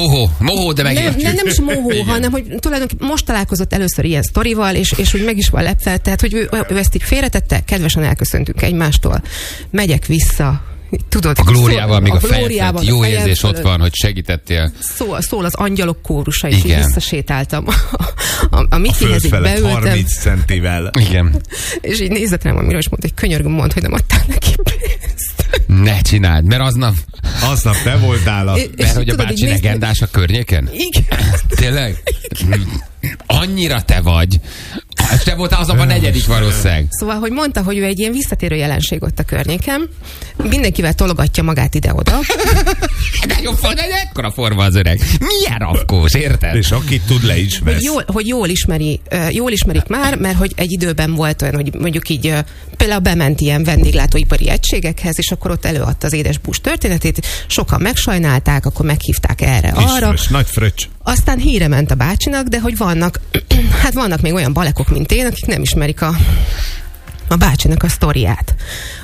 Mohó, de megértjük. Nem is mohó, hanem hogy tulajdonképpen most találkozott először ilyen sztorival, és úgy meg is van lepve, tehát hogy ő ezt így félretette, kedvesen elköszöntünk egymástól. Megyek vissza. Tudod, a glóriával, még a glóriával, jó érzés ott van, hogy segítettél. Szól az angyalok kórusa, és így visszasétáltam. A Mikihez így beültem. 30 centivel. Igen. És így nézett rám, amiről is mondta, hogy könyörgöm, mondd, hogy nem adtál neki pénzt. Ne csináld, mert aznap te voltál a... Mert hogy a bácsi legendás a környéken? Igen. Tényleg? Annyira te vagy. Te voltál azonban a negyedik valószínűleg. Szóval, hogy mondta, hogy ő egy ilyen visszatérő jelenség ott a környéken. Mindenkivel tologatja magát ide-oda. De jobb van, hogy ekkora forma az öreg. Milyen rafkós, érted? És akit tud, le is vesz. Hogy jól ismerik már, mert hogy egy időben volt olyan, hogy mondjuk így például bement ilyen vendéglátóipari egységekhez, és akkor ott előadta az édes bús történetét. Sokan megsajnálták, akkor meghívták erre-arra. Nagy fröccs. Aztán híre ment a bácsinak, de hogy vannak még olyan balekok, mint én, akik nem ismerik a bácsinak a sztoriát.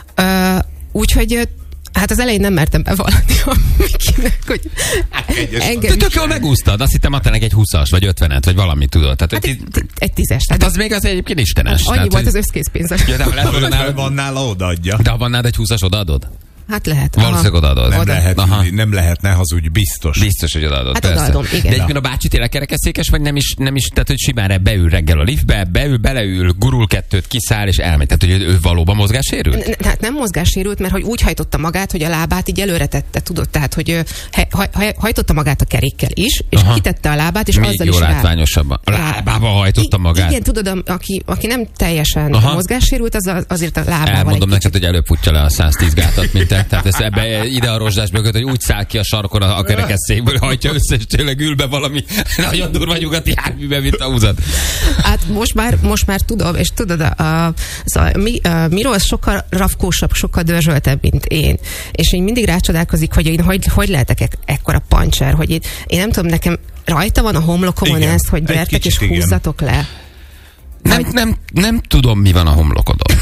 Úgyhogy hát az elején nem mertem bevallani a Mikinek, hogy engem tök jól megúsztad. Azt hittem adta neki egy 20-as, vagy 50-et, vagy valamit tudod. Tehát egy 10-es. Hát az még az egyébként istenes. Annyi volt az összkészpénz. Ja, de van nála, odaadja. De ha van nálad egy 20-as, odaadod? Hát lehet. Valószínűleg odaadod. Nem lehetne hazudj, biztos. Biztos, hogy odaadod. Hát odaadom, igen. De egyébként a bácsi tényleg kerekesszékes, vagy nem is, tehát hogy simán beül reggel a liftbe, beleül, gurul kettőt, kiszáll és elmegy. Tehát, hogy ő valóban mozgássérült? Hát nem mozgássérült, mert hogy úgy hajtotta magát, hogy a lábát így előre tette, tudod? Tehát, hogy hajtotta magát a kerékkel is, és kitette a lábát, és még azzal jól is látványosabban. A lábába hajtotta magát. Igen, tudod, aki nem teljesen mozgássérült, azért a lábával. Elmondom neked, hogy előbb futja le a 110 gátat, mint te. Tehát ez ide a rozsdás mögött, hogy úgy száll ki a sarkon a kerekesszékből, hajtja össze, és tényleg ül be valami nagyon durva nyugati járműbe, mint a húzat. Hát most már tudom, és tudod, Miro sokkal rafkósabb, sokkal dörzsöltebb, mint én. És én mindig rácsodálkozik, hogy én hogy lehetek ekkora pancser, hogy én nem tudom, nekem rajta van a homlokomon ez, hogy gyertek és húzzatok le. Nem tudom, mi van a homlokodon.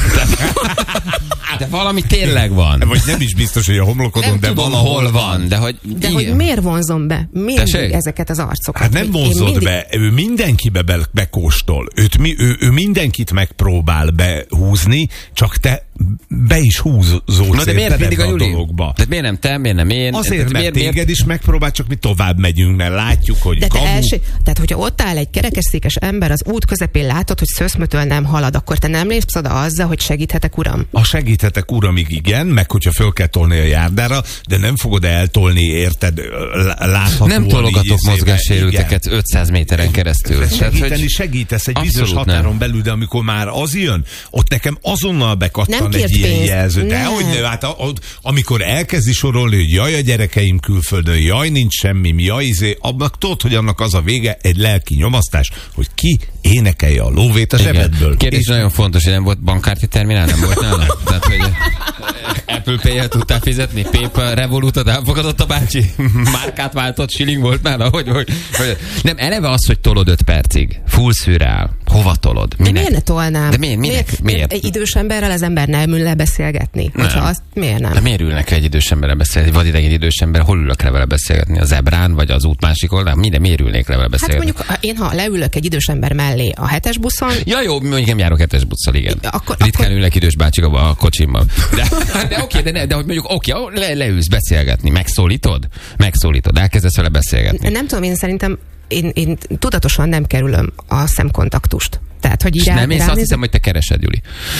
De valami tényleg van. Vagy nem is biztos, hogy a homlokodon, nem de tudom, valahol van. De hogy miért vonzom be mindig ezeket az arcokat? Hát nem vonzod be, ő mindenkibe bekóstol. Ő mindenkit megpróbál behúzni, csak te be is húzódsz. De miért mindig a Juli? Dologba. Tehát miért nem te, miért nem én? Azért, mert téged is megpróbál, csak mi tovább megyünk, mert látjuk, hogy tehát, hogyha ott áll egy kerekesszékes ember az út közepén, látod, hogy szöszmötől nem halad, akkor te nem lépsz oda azzal, hogy segíthetek, uram? A segíthetek, uramig igen, meg hogyha föl kell tolni a járdára, de nem fogod eltolni, érted, láthatóan. Nem tologatok mozgássérülteket 500 méteren keresztül. Segítesz egy bizonyos határon belül, de amikor már az jön, ott nekem azonnal bekattan egy ilyen jelző. De hogy hát amikor elkezdi sorolni, hogy jaj a gyerekeim külföldön, jaj nincs semmi, jaj annak tudod, hogy annak az a vége, egy lelki nyomasztás, hogy ki énekelje a lóvét a zsebedből. Kérdés nagyon fontos, hogy nem volt bankkártya terminál, nem volt nála? Tehát, hogy Apple Pay-jel tudtál fizetni? PayPal, Revolutot elfogadott a bácsi? Márkát váltott, shilling volt nála? Hogy? Nem, eleve az, hogy tolod 5 percig. Full szürreál. Hova tolod? De miért ne tolnám? De miért? Egy idős emberrel az ember nem ül le beszélgetni. Miért nem? De miért ülnek egy idős emberrel beszélgetni? Vagy idegen idős ember, hol ülök le vele beszélgetni? A zebrán, vagy az út másik oldalán? Miért ülnék le vele beszélgetni? Hát mondjuk, én ha leülök egy idős ember mellé a 7-es buszon... Ja jó, mondjuk nem járok 7-es busszal, igen. Ritkán ülnek idős bácsik a kocsimban. De oké, de hogy mondjuk leülsz beszélgetni, megszólítod, elkezdesz vele beszélgetni. Nem tudom, én szerintem én tudatosan nem kerülöm a szemkontaktust. Tehát, hogy így nem, én azt hiszem, hogy te keresed, Juli.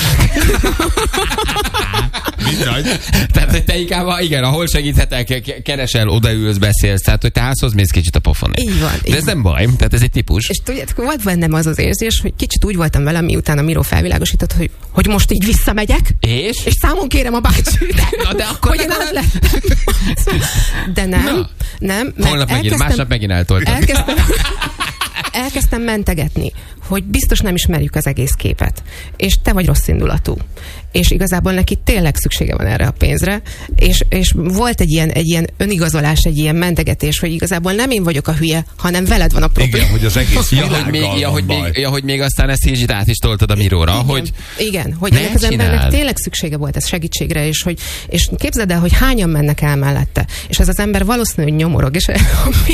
Tehát, hogy te inkább, igen, ahol segíthetek, keresel, odaülsz, beszélsz, tehát, hogy te házhoz mész kicsit a pofonért. Így van. De ez nem baj, tehát ez egy típus. És tudjátok, volt bennem az érzés, hogy kicsit úgy voltam vele, miután a Miró felvilágosított, hogy most így visszamegyek, és számon kérem a bácsit. De akkor hogy de nem. Holnap másnap megint eltoltam. Elkezdtem mentegetni, hogy biztos nem ismerjük az egész képet. És te vagy rosszindulatú. És igazából neki tényleg szüksége van erre a pénzre. És volt egy ilyen önigazolás, egy ilyen mentegetés, hogy igazából nem én vagyok a hülye, hanem veled van a probléma. Igen, hogy az egész hogy még aztán ezt így át is toltad a Miróra, igen, hogy ennek az embernek tényleg szüksége volt ez segítségre, és képzeld el, hogy hányan mennek el mellette. És ez az ember valószínűleg nyomorog, és